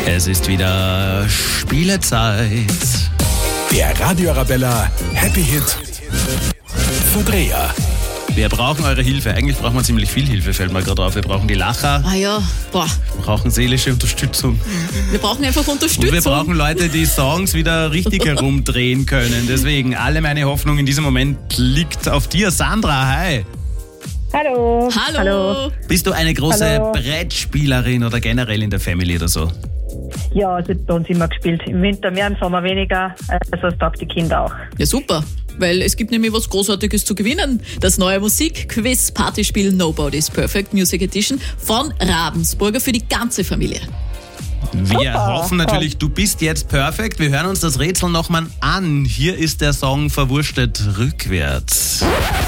Es ist wieder Spielezeit. Der Radio Arabella Happy Hit Verdreher. Wir brauchen eure Hilfe. Eigentlich brauchen wir ziemlich viel Hilfe, fällt mir gerade auf. Wir brauchen die Lacher, Ah ja, boah, wir brauchen seelische Unterstützung. wir brauchen einfach Unterstützung. Und wir brauchen Leute, die Songs wieder richtig herumdrehen können. Deswegen, alle meine Hoffnung in diesem Moment liegt auf dir. Sandra, hi. Hallo. Hallo. Bist du eine große Hallo. Brettspielerin oder generell in der Family oder so? Ja, also bei uns immer gespielt. Im Winter mehr, im Sommer weniger. Also es taugt die Kinder auch. Ja, super. Weil es gibt nämlich was Großartiges zu gewinnen. Das neue Musik-Quiz-Partyspiel Nobody's Perfect Music Edition von Ravensburger für die ganze Familie. Wir hoffen natürlich, du bist jetzt perfekt. Wir hören uns das Rätsel nochmal an. Hier ist der Song Verwurstet rückwärts.